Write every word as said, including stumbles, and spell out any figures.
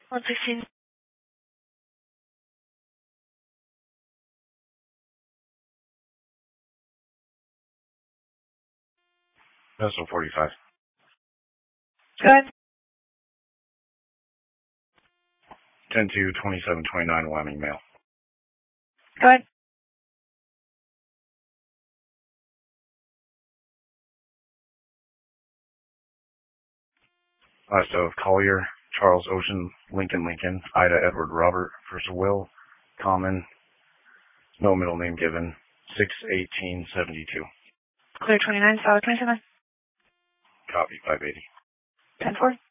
one sixteen. Vessel forty-five. Go ahead. ten two twenty-seven twenty-nine Wyoming mail. Go ahead. Last of Collier, Charles Ocean, Lincoln Lincoln, Ida Edward Robert, First Will, Common, no middle name given, six eighteen seventy-two. Clear twenty-nine, solid twenty-seven. Copy, five eighty. ten four.